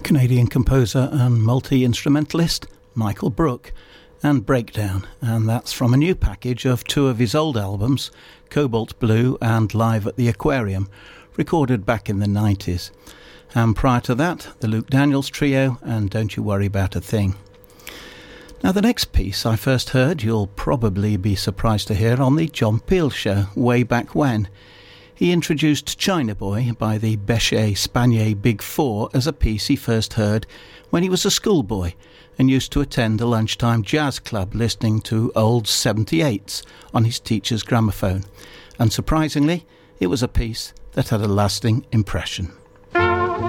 Canadian composer and multi-instrumentalist Michael Brook, and Breakdown, and that's from a new package of two of his old albums, Cobalt Blue and Live at the Aquarium, recorded back in the 90s. And prior to that, the Luke Daniels Trio and Don't You Worry About a Thing. Now the next piece I first heard, you'll probably be surprised to hear, on the John Peel Show way back when. He introduced China Boy by the Bechet Spanier Big Four as a piece he first heard when he was a schoolboy and used to attend a lunchtime jazz club listening to old 78s on his teacher's gramophone. And surprisingly, it was a piece that had a lasting impression.